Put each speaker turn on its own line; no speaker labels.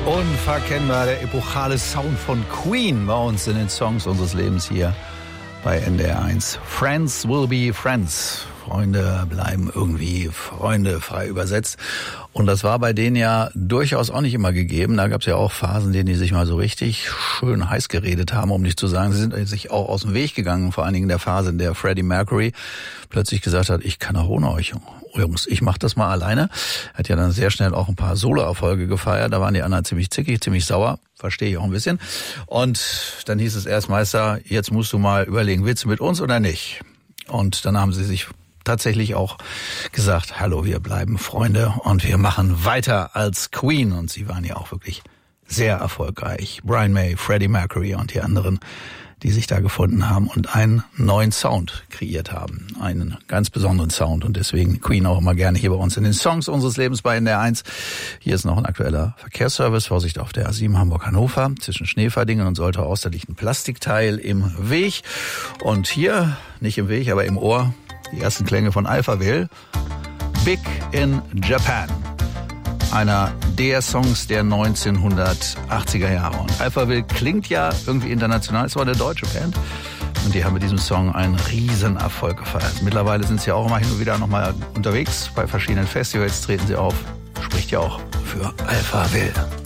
Unverkennbar der epochale Sound von Queen bei uns in den Songs unseres Lebens hier bei NDR 1. Friends will be friends. Freunde bleiben irgendwie Freunde, frei übersetzt. Und das war bei denen ja durchaus auch nicht immer gegeben. Da gab es ja auch Phasen, in denen die sich mal so richtig schön heiß geredet haben, um nicht zu sagen, sie sind sich auch aus dem Weg gegangen, vor allen Dingen in der Phase, in der Freddie Mercury plötzlich gesagt hat, ich kann auch ohne euch, Jungs, ich mach das mal alleine. Er hat ja dann sehr schnell auch ein paar Solo-Erfolge gefeiert, da waren die anderen ziemlich zickig, ziemlich sauer, verstehe ich auch ein bisschen. Und dann hieß es erst, Meister, jetzt musst du mal überlegen, willst du mit uns oder nicht? Und dann haben sie sich tatsächlich auch gesagt, hallo, wir bleiben Freunde und wir machen weiter als Queen. Und sie waren ja auch wirklich sehr erfolgreich. Brian May, Freddie Mercury und die anderen, die sich da gefunden haben und einen neuen Sound kreiert haben. Einen ganz besonderen Sound und deswegen Queen auch immer gerne hier bei uns in den Songs unseres Lebens bei NDR 1. Hier ist noch ein aktueller Verkehrsservice. Vorsicht auf der A7 Hamburg-Hannover zwischen Schneeverdingen und Soltau Oster liegt ein Plastikteil im Weg. Und hier, nicht im Weg, aber im Ohr, die ersten Klänge von Alphaville. Big in Japan. Einer der Songs der 1980er Jahre. Und Alphaville klingt ja irgendwie international. Es war eine deutsche Band. Und die haben mit diesem Song einen riesen Erfolg gefeiert. Mittlerweile sind sie auch immer hin und wieder nochmal unterwegs. Bei verschiedenen Festivals treten sie auf. Spricht ja auch für Alphaville.